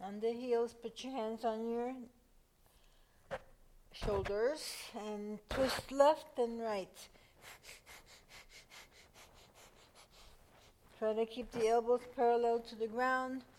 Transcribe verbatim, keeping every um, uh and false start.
on the heels. Put your hands on your shoulders and twist left and right. Try to keep the elbows parallel to the ground.